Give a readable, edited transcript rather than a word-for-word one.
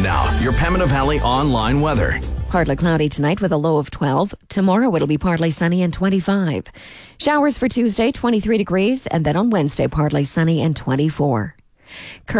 Now, your Pembina Valley online weather. Partly cloudy tonight with a low of 12. Tomorrow it'll be partly sunny and 25. Showers for Tuesday, 23 degrees, and then on Wednesday, partly sunny and 24.